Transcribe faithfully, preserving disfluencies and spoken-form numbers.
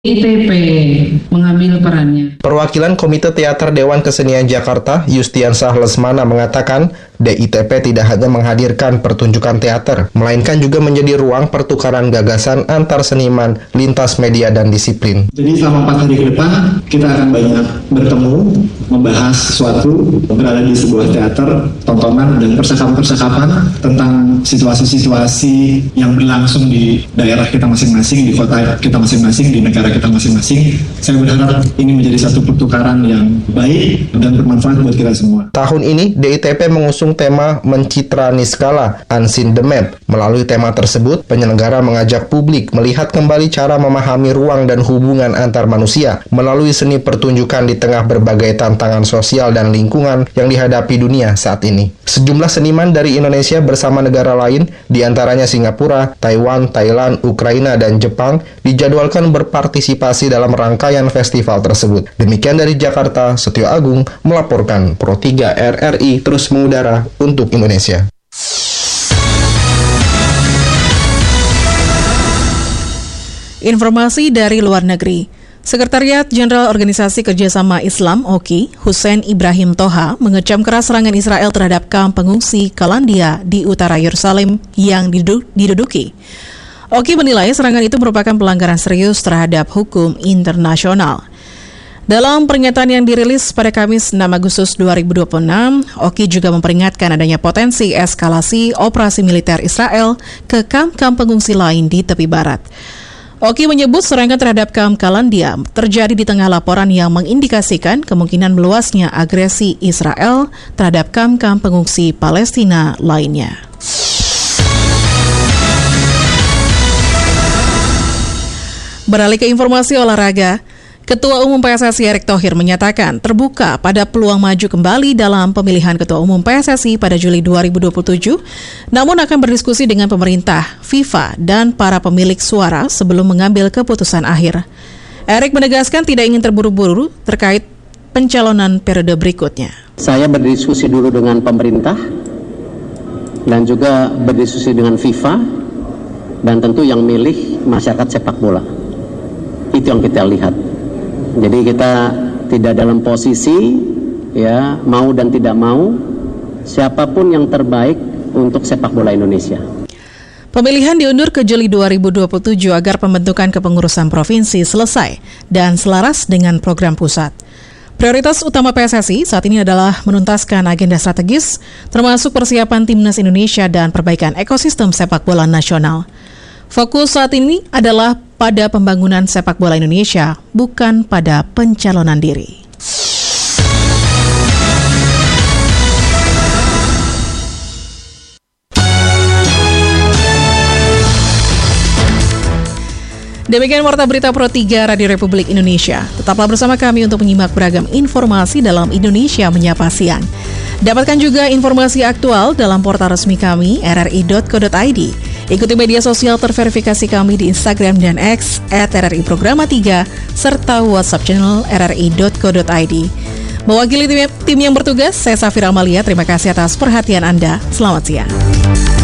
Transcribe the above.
I T P mengambil perannya. Perwakilan Komite Teater Dewan Kesenian Jakarta, Yustiansah Lesmana mengatakan, D I T P tidak hanya menghadirkan pertunjukan teater, melainkan juga menjadi ruang pertukaran gagasan antar seniman, lintas media dan disiplin. Jadi selama empat hari ke depan, kita akan banyak bertemu, membahas sesuatu, berada di sebuah teater, tontonan, dan percakapan-percakapan tentang situasi-situasi yang berlangsung di daerah kita masing-masing, di kota kita masing-masing, di negara kita masing-masing. Saya berharap ini menjadi satu pertukaran yang baik dan bermanfaat buat kita semua. Tahun ini, D I T P mengusung tema Mencitra Niskala, Unseen the Map. Melalui tema tersebut, penyelenggara mengajak publik melihat kembali cara memahami ruang dan hubungan antar manusia melalui seni pertunjukan di tengah berbagai tantangan sosial dan lingkungan yang dihadapi dunia saat ini. Sejumlah seniman dari Indonesia bersama negara lain, diantaranya Singapura, Taiwan, Thailand, Ukraina, dan Jepang, dijadwalkan berpartisipasi dalam rangkaian festival tersebut. Demikian dari Jakarta, Setio Agung melaporkan. Pro tiga R R I terus mengudara untuk Indonesia. Informasi dari luar negeri. Sekretariat Jenderal Organisasi Kerjasama Islam O K I, Hussein Ibrahim Toha, mengecam keras serangan Israel terhadap kamp pengungsi Kalandia di utara Yerusalem yang diduduki. O K I menilai serangan itu merupakan pelanggaran serius terhadap hukum internasional. Dalam pernyataan yang dirilis pada Kamis enam Agustus dua ribu dua puluh enam, O K I juga memperingatkan adanya potensi eskalasi operasi militer Israel ke kamp-kamp pengungsi lain di tepi barat. O K I menyebut serangan terhadap kamp Kalandia terjadi di tengah laporan yang mengindikasikan kemungkinan meluasnya agresi Israel terhadap kamp-kamp pengungsi Palestina lainnya. Beralih ke informasi olahraga, Ketua Umum P S S I Erick Thohir menyatakan terbuka pada peluang maju kembali dalam pemilihan Ketua Umum P S S I pada Juli dua ribu dua puluh tujuh, namun akan berdiskusi dengan pemerintah, FIFA, dan para pemilik suara sebelum mengambil keputusan akhir. Erick menegaskan tidak ingin terburu-buru terkait pencalonan periode berikutnya. Saya berdiskusi dulu dengan pemerintah dan juga berdiskusi dengan FIFA dan tentu yang milih masyarakat sepak bola. Itu yang kita lihat. Jadi kita tidak dalam posisi ya mau dan tidak mau, siapapun yang terbaik untuk sepak bola Indonesia. Pemilihan diundur ke Juli dua ribu dua puluh tujuh agar pembentukan kepengurusan provinsi selesai dan selaras dengan program pusat. Prioritas utama P S S I saat ini adalah menuntaskan agenda strategis, termasuk persiapan timnas Indonesia dan perbaikan ekosistem sepak bola nasional. Fokus saat ini adalah pada pembangunan sepak bola Indonesia, bukan pada pencalonan diri. Demikian Warta Berita Pro tiga Radio Republik Indonesia. Tetaplah bersama kami untuk menyimak beragam informasi dalam Indonesia Menyapa Siang. Dapatkan juga informasi aktual dalam portal resmi kami r r i dot co dot i d. Ikuti media sosial terverifikasi kami di Instagram dan X at r r i programa tiga serta WhatsApp channel r r i dot co dot i d. Mewakili tim, tim yang bertugas, saya Safira Amalia. Terima kasih atas perhatian Anda. Selamat siang.